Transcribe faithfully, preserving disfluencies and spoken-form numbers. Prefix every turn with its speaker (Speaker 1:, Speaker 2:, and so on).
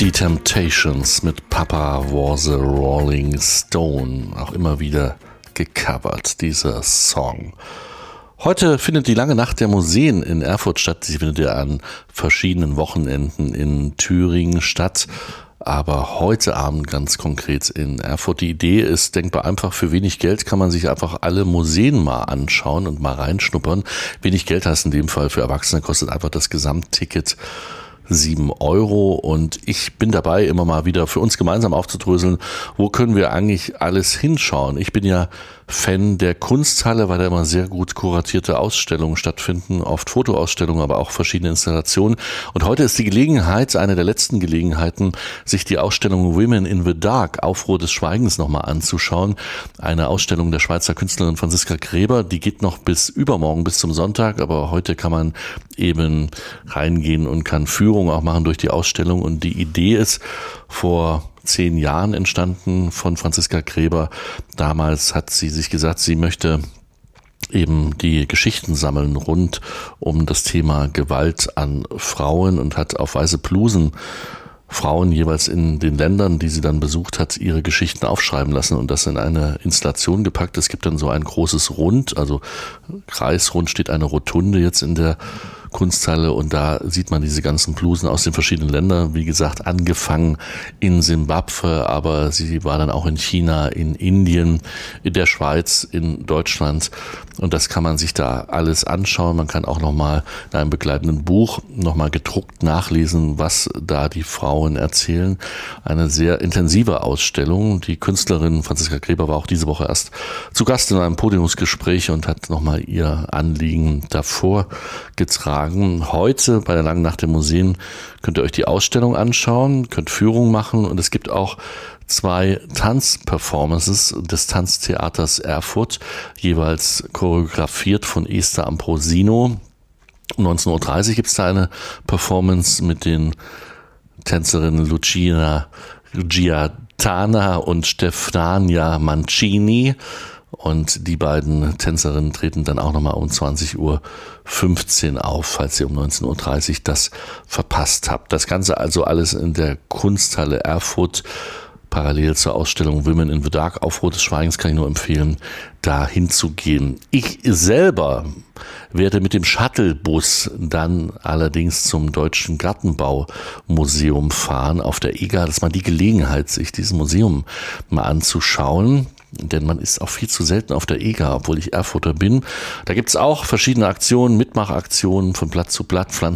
Speaker 1: Die Temptations mit Papa Was a Rolling Stone, auch immer wieder gecovert, dieser Song. Heute findet die lange Nacht der Museen in Erfurt statt. Sie findet ja an verschiedenen Wochenenden in Thüringen statt, aber heute Abend ganz konkret in Erfurt. Die Idee ist denkbar einfach, für wenig Geld kann man sich einfach alle Museen mal anschauen und mal reinschnuppern. Wenig Geld heißt in dem Fall für Erwachsene, kostet einfach das Gesamtticket sieben Euro, und ich bin dabei, immer mal wieder für uns gemeinsam aufzudröseln, wo können wir eigentlich alles hinschauen. Ich bin ja Fan der Kunsthalle, weil da immer sehr gut kuratierte Ausstellungen stattfinden, oft Fotoausstellungen, aber auch verschiedene Installationen. Und heute ist die Gelegenheit, eine der letzten Gelegenheiten, sich die Ausstellung Women in the Dark, Aufruhr des Schweigens, nochmal anzuschauen. Eine Ausstellung der Schweizer Künstlerin Franziska Gräber, die geht noch bis übermorgen, bis zum Sonntag, aber heute kann man eben reingehen und kann Führung auch machen durch die Ausstellung. Und die Idee ist vor zehn Jahren entstanden von Franziska Gräber. Damals hat sie sich gesagt, sie möchte eben die Geschichten sammeln rund um das Thema Gewalt an Frauen, und hat auf weiße Blusen Frauen jeweils in den Ländern, die sie dann besucht hat, ihre Geschichten aufschreiben lassen und das in eine Installation gepackt. Es gibt dann so ein großes Rund, also kreisrund steht eine Rotunde jetzt in der Kunsthalle, und da sieht man diese ganzen Blusen aus den verschiedenen Ländern, wie gesagt, angefangen in Simbabwe, aber sie war dann auch in China, in Indien, in der Schweiz, in Deutschland, und das kann man sich da alles anschauen. Man kann auch nochmal in einem begleitenden Buch nochmal gedruckt nachlesen, was da die Frauen erzählen. Eine sehr intensive Ausstellung. Die Künstlerin Franziska Gräber war auch diese Woche erst zu Gast in einem Podiumsgespräch und hat nochmal ihr Anliegen davor getragen. Heute bei der langen Nacht der Museen könnt ihr euch die Ausstellung anschauen, könnt Führung machen, und es gibt auch zwei Tanzperformances des Tanztheaters Erfurt, jeweils choreografiert von Esther Ambrosino. Um neunzehn Uhr dreißig gibt es da eine Performance mit den Tänzerinnen Lucia Giatana und Stefania Mancini. Und die beiden Tänzerinnen treten dann auch nochmal um zwanzig Uhr fünfzehn auf, falls ihr um neunzehn Uhr dreißig das verpasst habt. Das Ganze also alles in der Kunsthalle Erfurt, parallel zur Ausstellung Women in the Dark, Aufruhr des Schweigens, kann ich nur empfehlen, da hinzugehen. Ich selber werde mit dem Shuttlebus dann allerdings zum Deutschen Gartenbaumuseum fahren auf der E G A. Das ist mal die Gelegenheit, sich dieses Museum mal anzuschauen, denn man ist auch viel zu selten auf der E G A, obwohl ich Erfurter bin. Da gibt's auch verschiedene Aktionen, Mitmachaktionen von Blatt zu Blatt,